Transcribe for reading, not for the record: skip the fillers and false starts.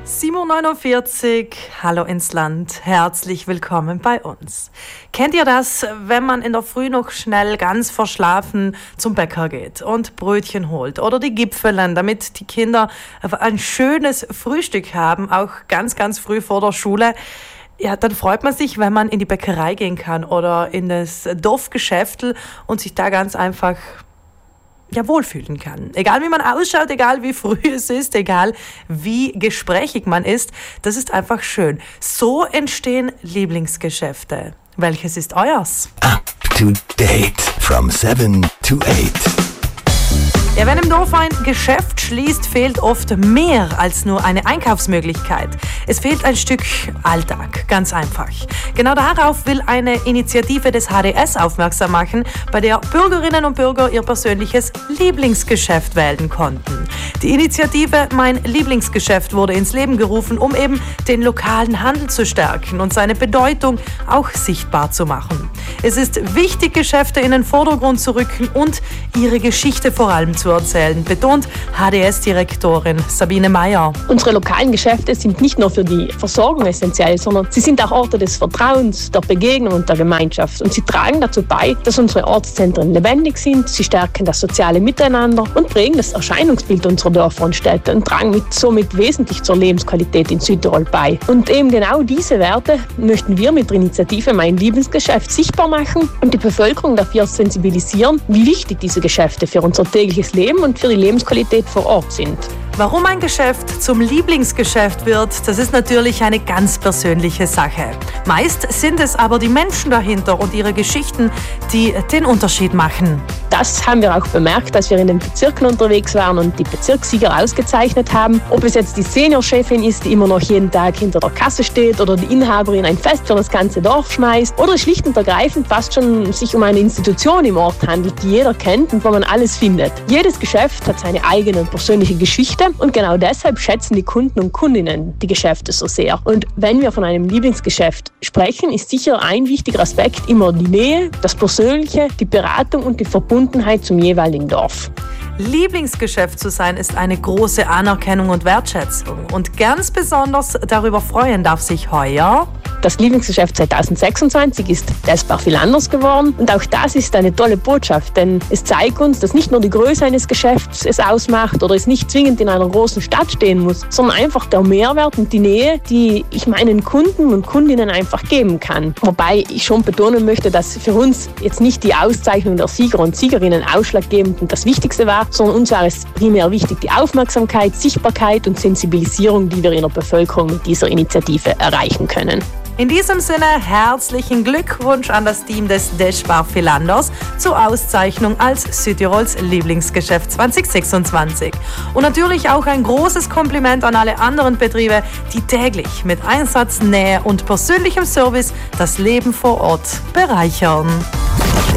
7:49 Uhr, hallo ins Land, herzlich willkommen bei uns. Kennt ihr das, wenn man in der Früh noch schnell ganz verschlafen zum Bäcker geht und Brötchen holt oder die Gipfelen, damit die Kinder ein schönes Frühstück haben, auch ganz, ganz früh vor der Schule? Ja, dann freut man sich, wenn man in die Bäckerei gehen kann oder in das Dorfgeschäftel und sich da ganz einfach wohlfühlen kann. Egal wie man ausschaut, egal wie früh es ist, egal wie gesprächig man ist, das ist einfach schön. So entstehen Lieblingsgeschäfte. Welches ist euers? Up to date from 7 to 8. Ja, wenn im Dorf ein Geschäft schließt, fehlt oft mehr als nur eine Einkaufsmöglichkeit. Es fehlt ein Stück Alltag, ganz einfach. Genau darauf will eine Initiative des HDS aufmerksam machen, bei der Bürgerinnen und Bürger ihr persönliches Lieblingsgeschäft wählen konnten. Die Initiative Mein Lieblingsgeschäft wurde ins Leben gerufen, um eben den lokalen Handel zu stärken und seine Bedeutung auch sichtbar zu machen. Es ist wichtig, Geschäfte in den Vordergrund zu rücken und ihre Geschichte vor allem zu erzählen, betont HDS-Direktorin Sabine Meyer. Unsere lokalen Geschäfte sind nicht nur für die Versorgung essentiell, sondern sie sind auch Orte des Vertrauens, der Begegnung und der Gemeinschaft. Und sie tragen dazu bei, dass unsere Ortszentren lebendig sind, sie stärken das soziale Miteinander und prägen das Erscheinungsbild unserer Dörfer und Städte und tragen somit wesentlich zur Lebensqualität in Südtirol bei. Und eben genau diese Werte möchten wir mit der Initiative Mein Lieblingsgeschäft sichtbar machen und die Bevölkerung dafür sensibilisieren, wie wichtig diese Geschäfte für unser tägliches Leben und für die Lebensqualität vor Ort sind. Warum ein Geschäft zum Lieblingsgeschäft wird, das ist natürlich eine ganz persönliche Sache. Meist sind es aber die Menschen dahinter und ihre Geschichten, die den Unterschied machen. Das haben wir auch bemerkt, als wir in den Bezirken unterwegs waren und die Bezirkssieger ausgezeichnet haben. Ob es jetzt die Seniorchefin ist, die immer noch jeden Tag hinter der Kasse steht, oder die Inhaberin ein Fest für das ganze Dorf schmeißt, oder schlicht und ergreifend fast schon sich um eine Institution im Ort handelt, die jeder kennt und wo man alles findet. Jedes Geschäft hat seine eigene persönliche Geschichte und genau deshalb schätzen die Kunden und Kundinnen die Geschäfte so sehr. Und wenn wir von einem Lieblingsgeschäft sprechen, ist sicher ein wichtiger Aspekt immer die Nähe, das Persönliche, die Beratung und die Verbundenheit zum jeweiligen Dorf. Lieblingsgeschäft zu sein ist eine große Anerkennung und Wertschätzung. Und ganz besonders darüber freuen darf sich heuer das Lieblingsgeschäft 2026 ist das Barfilanders geworden und auch das ist eine tolle Botschaft, denn es zeigt uns, dass nicht nur die Größe eines Geschäfts es ausmacht oder es nicht zwingend in einer großen Stadt stehen muss, sondern einfach der Mehrwert und die Nähe, die ich meinen Kunden und Kundinnen einfach geben kann. Wobei ich schon betonen möchte, dass für uns jetzt nicht die Auszeichnung der Sieger und Siegerinnen ausschlaggebend und das Wichtigste war, sondern uns war es primär wichtig, die Aufmerksamkeit, Sichtbarkeit und Sensibilisierung, die wir in der Bevölkerung mit dieser Initiative erreichen können. In diesem Sinne herzlichen Glückwunsch an das Team des Desch Barfilanders zur Auszeichnung als Südtirols Lieblingsgeschäft 2026. Und natürlich auch ein großes Kompliment an alle anderen Betriebe, die täglich mit Einsatz, Nähe und persönlichem Service das Leben vor Ort bereichern.